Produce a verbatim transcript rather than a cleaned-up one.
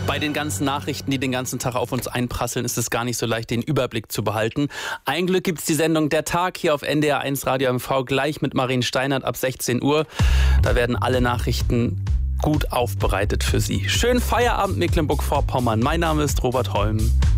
Bei den ganzen Nachrichten, die den ganzen Tag auf uns einprasseln, ist es gar nicht so leicht, den Überblick zu behalten. Ein Glück gibt es die Sendung Der Tag hier auf N D R eins Radio M V gleich mit Marien Steinert ab sechzehn Uhr. Da werden alle Nachrichten gut aufbereitet für Sie. Schönen Feierabend Mecklenburg-Vorpommern. Mein Name ist Robert Holm.